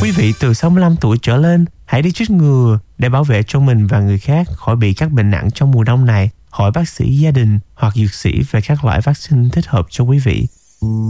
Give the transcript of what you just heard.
Quý vị từ 65 tuổi trở lên, hãy đi chích ngừa để bảo vệ cho mình và người khác khỏi bị các bệnh nặng trong mùa đông này. Hỏi bác sĩ gia đình hoặc dược sĩ về các loại vaccine thích hợp cho quý vị.